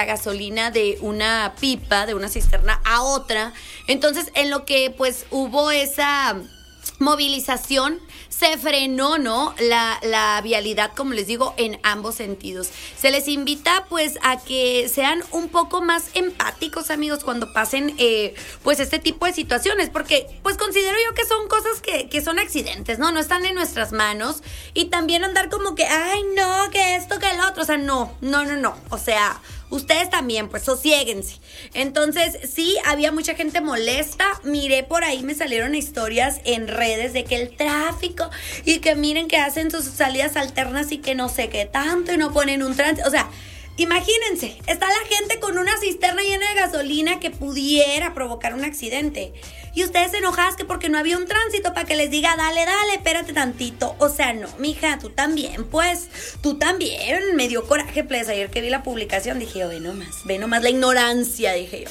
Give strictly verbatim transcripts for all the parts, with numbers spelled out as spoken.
la gasolina de una pipa, de una cisterna a otra. Entonces, en lo que pues hubo esa movilización, se frenó, ¿no? La, la vialidad, como les digo, en ambos sentidos. Se les invita, pues, a que sean un poco más empáticos, amigos, cuando pasen, eh, pues, este tipo de situaciones, porque, pues, considero yo que son cosas que, que son accidentes, ¿no? No están en nuestras manos, y también andar como que, ay, no, que esto, que el otro, o sea, no, no, no, no, o sea, ustedes también, pues, sosiéguense. Entonces, sí, había mucha gente molesta. Miré por ahí, me salieron historias en redes de que el tráfico y que miren que hacen sus salidas alternas y que no sé qué tanto y no ponen un tránsito. O sea, imagínense, está la gente con una cisterna llena de gasolina que pudiera provocar un accidente. Y ustedes enojadas que porque no había un tránsito para que les diga, dale, dale, espérate tantito. O sea, no, mija, tú también, pues, tú también. Me dio coraje, pues, ayer que vi la publicación, dije yo, ve nomás, ve nomás la ignorancia, dije yo.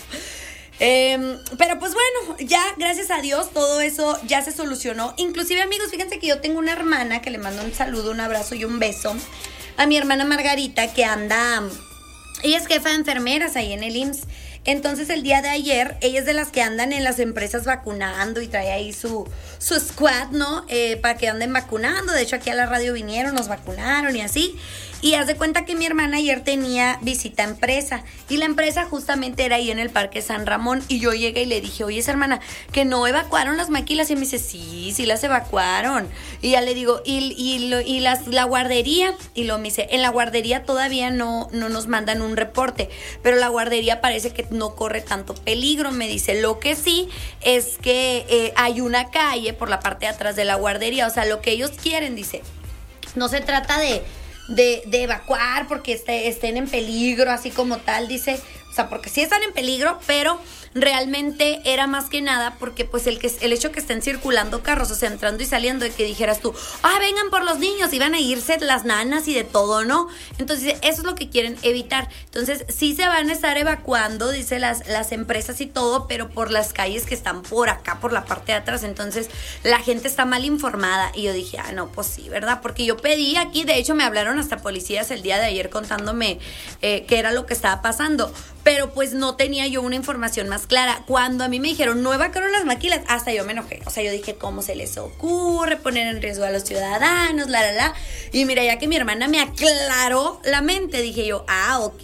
Eh, pero pues bueno, ya gracias a Dios todo eso ya se solucionó. Inclusive, amigos, fíjense que yo tengo una hermana que le mando un saludo, un abrazo y un beso a mi hermana Margarita, que anda, ella es jefa de enfermeras ahí en el I M S S. Entonces el día de ayer, ella es de las que andan en las empresas vacunando y trae ahí su, su squad, ¿no? Eh, para que anden vacunando. De hecho, aquí a la radio vinieron, nos vacunaron y así. Y haz de cuenta que mi hermana ayer tenía visita a empresa. Y la empresa justamente era ahí en el Parque San Ramón. Y yo llegué y le dije, oye, esa hermana, que no evacuaron las maquilas. Y me dice, sí, sí las evacuaron. Y ya le digo, y, y, lo, y las, la guardería. Y lo me dice, en la guardería todavía no, no nos mandan un reporte. Pero la guardería parece que no corre tanto peligro. Me dice, lo que sí es que eh, hay una calle por la parte de atrás de la guardería. O sea, lo que ellos quieren, dice, no se trata de... De, de evacuar porque este, estén en peligro, así como tal, dice, o sea, porque sí están en peligro, pero realmente era más que nada porque pues el que el hecho que estén circulando carros, o sea, entrando y saliendo, de que dijeras tú, ah, vengan por los niños, y van a irse las nanas y de todo, ¿no? Entonces, eso es lo que quieren evitar. Entonces, sí se van a estar evacuando, dice, las, las empresas y todo, pero por las calles que están por acá, por la parte de atrás. Entonces, la gente está mal informada. Y yo dije, ah, no, pues sí, ¿verdad? Porque yo pedí aquí, de hecho, me hablaron hasta policías el día de ayer contándome eh, qué era lo que estaba pasando. Pero pues no tenía yo una información más clara. Cuando a mí me dijeron, no evacuaron las maquilas, hasta yo me enojé. O sea, yo dije, ¿cómo se les ocurre poner en riesgo a los ciudadanos? La, la, la. Y mira, ya que mi hermana me aclaró la mente, dije yo, ah, ok,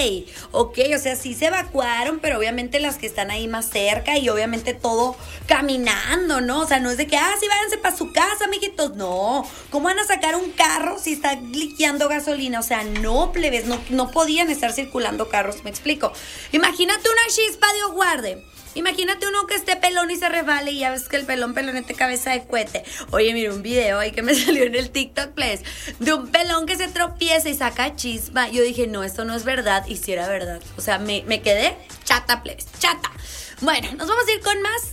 ok, o sea, sí se evacuaron, pero obviamente las que están ahí más cerca y obviamente todo caminando, ¿no? O sea, no es de que, ah, sí, váyanse para su casa, mijitos. No, ¿cómo van a sacar un carro si está liqueando gasolina? O sea, no, plebes, no, no podían estar circulando carros, me explico. Imagínate una chispa, Dios guarde. Imagínate uno que esté pelón y se resbale y ya ves que el pelón pelonete cabeza de cohete. Oye, mira un video ahí que me salió en el TikTok, please, de un pelón que se tropieza y saca chispa. Yo dije, no, esto no es verdad. Y si era verdad. O sea, me, me quedé chata, please, chata. Bueno, nos vamos a ir con más.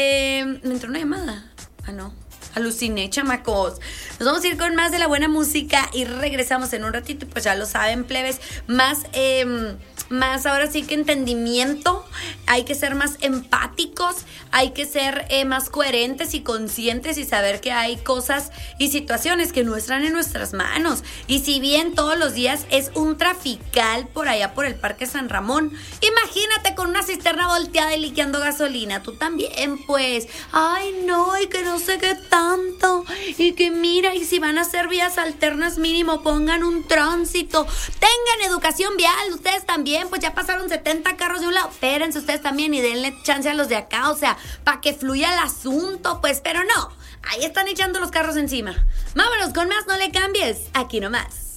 Eh, ¿Me entró una llamada? Ah, no. Aluciné, chamacos. Nos vamos a ir con más de la buena música y regresamos en un ratito. Pues ya lo saben, plebes. Más, eh, más ahora sí que entendimiento. Hay que ser más empáticos. Hay que ser eh, más coherentes y conscientes y saber que hay cosas y situaciones que no están en nuestras manos. Y si bien todos los días es un trafical por allá por el Parque San Ramón, imagínate con una cisterna volteada y liqueando gasolina. Tú también, pues. Ay, no, y que no sé qué tanto. Y que mira, y si van a hacer vías alternas, mínimo pongan un tránsito. Tengan educación vial, ustedes también. Pues ya pasaron setenta carros de un lado. Espérense ustedes también y denle chance a los de acá. O sea, para que fluya el asunto, pues, pero no. Ahí están echando los carros encima. Vámonos con más, no le cambies. Aquí nomás.